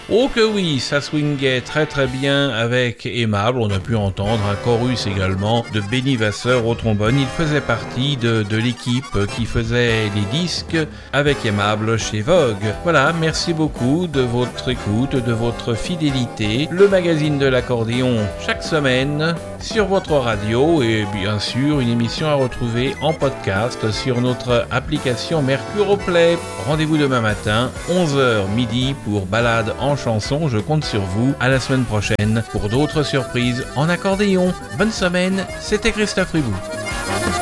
Oh que oui, ça swingait très très bien avec Aimable. On a pu entendre un chorus également de Benny Vasseur au trombone. Il faisait partie de l'équipe qui faisait les disques avec Aimable chez Vogue. Voilà, merci beaucoup de votre écoute, de votre fidélité. Le magazine de l'accordéon chaque semaine sur votre radio et bien sûr une émission à retrouver en podcast sur notre application Mercure Play. Rendez-vous demain matin, 11h midi pour Balade en chanson. Je compte sur vous. À la semaine prochaine pour d'autres surprises en accordéon. Bonne semaine, c'était Christophe Ribou.